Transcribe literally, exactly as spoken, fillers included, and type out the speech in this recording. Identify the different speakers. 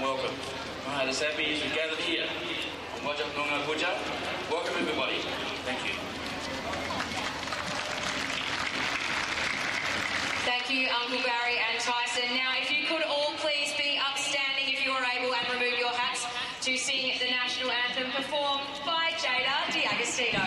Speaker 1: welcome. Right, as happy as we gathered here on Wajak Noongar Puja, welcome everybody. Thank you.
Speaker 2: Thank you, Uncle Barry and Tyson. Now, if you could all please be upstanding if you are able and remove your hats to sing the national anthem performed by Jada D'Agostino.